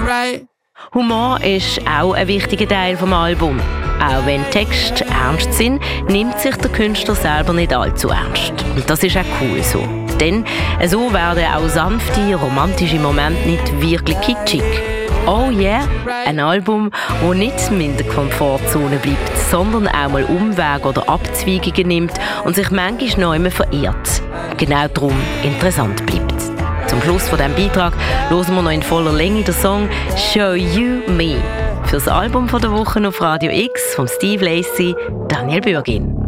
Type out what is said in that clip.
right. Humor ist auch ein wichtiger Teil des Albums. Auch wenn Texte ernst sind, nimmt sich der Künstler selber nicht allzu ernst. Und das ist auch cool so. Denn so werden auch sanfte, romantische Momente nicht wirklich kitschig. Oh yeah, ein Album, das nicht in der Komfortzone bleibt, sondern auch mal Umwege oder Abzweigungen nimmt und sich manchmal noch immer verirrt. Genau darum interessant bleibt. Zum Schluss von diesem Beitrag hören wir noch in voller Länge den Song «Show You Me» für das Album der Woche auf Radio X von Steve Lacy, Daniel Bürgin.